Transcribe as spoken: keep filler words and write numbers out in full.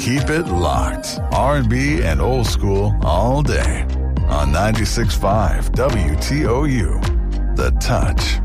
Keep it locked. R and B and old school all day on ninety-six point five W T O U. The Touch.